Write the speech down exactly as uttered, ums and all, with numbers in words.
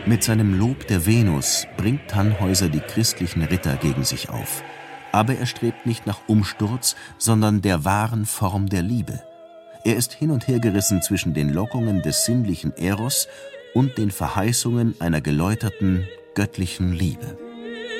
Mit seinem Lob der Venus bringt Tannhäuser die christlichen Ritter gegen sich auf. Aber er strebt nicht nach Umsturz, sondern der wahren Form der Liebe. Er ist hin und her gerissen zwischen den Lockungen des sinnlichen Eros und den Verheißungen einer geläuterten, göttlichen Liebe.